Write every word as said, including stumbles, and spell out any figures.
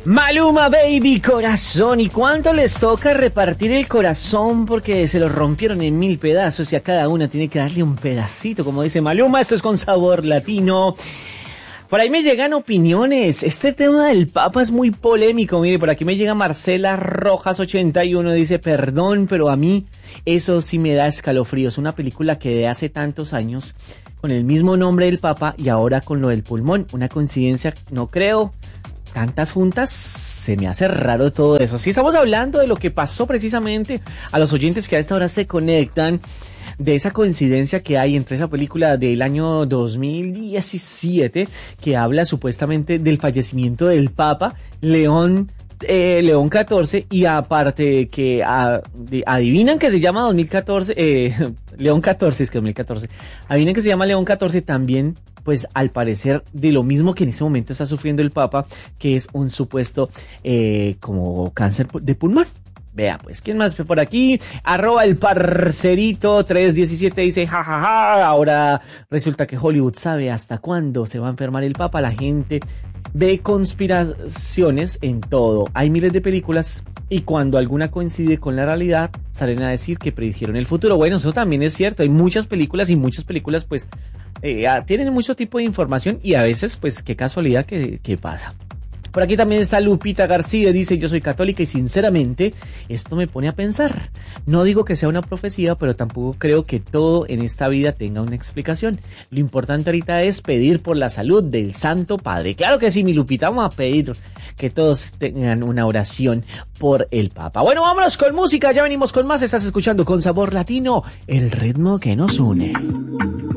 Maluma Baby, corazón. ¿Y cuánto les toca repartir el corazón? Porque se lo rompieron en mil pedazos y a cada una tiene que darle un pedacito. Como dice Maluma, esto es con sabor latino. Por ahí me llegan opiniones. Este tema del Papa es muy polémico. Mire, por aquí me llega Marcela Rojas ochenta y uno. Dice, perdón, pero a mí eso sí me da escalofríos. Una película que de hace tantos años, con el mismo nombre del Papa y ahora con lo del pulmón. Una coincidencia, no creo. Tantas juntas, se me hace raro todo eso. Si estamos hablando de lo que pasó precisamente a los oyentes que a esta hora se conectan, de esa coincidencia que hay entre esa película del año dos mil diecisiete, que habla supuestamente del fallecimiento del Papa, León Eh, León catorce, y aparte que a, de, adivinan que se llama dos mil catorce, eh, León catorce, es que dos mil catorce, adivinan que se llama León catorce también, pues al parecer de lo mismo que en ese momento está sufriendo el Papa, que es un supuesto eh, como cáncer de pulmón. Vea, pues, ¿quién más fue por aquí? Arroba el parcerito tres diecisiete dice, jajaja, ja, ja, ahora resulta que Hollywood sabe hasta cuándo se va a enfermar el Papa. La gente ve conspiraciones en todo. Hay miles de películas y cuando alguna coincide con la realidad, salen a decir que predijeron el futuro. Bueno, eso también es cierto. Hay muchas películas y muchas películas, pues, eh, tienen mucho tipo de información y a veces, pues, qué casualidad que, que pasa. Por aquí también está Lupita García, dice, yo soy católica y sinceramente esto me pone a pensar. No digo que sea una profecía, pero tampoco creo que todo en esta vida tenga una explicación. Lo importante ahorita es pedir por la salud del Santo Padre. Claro que sí, mi Lupita, vamos a pedir que todos tengan una oración por el Papa. Bueno, vámonos con música, ya venimos con más. Estás escuchando Con Sabor Latino, el ritmo que nos une.